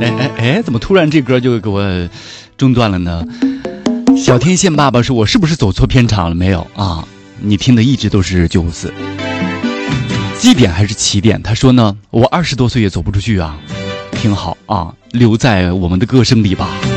怎么突然这歌就给我中断了呢？小天线爸爸说，我是不是走错片场了？没有啊，你听的一直都是954。基点还是起点？他说呢，我20多岁也走不出去啊，挺好啊，留在我们的歌声里吧。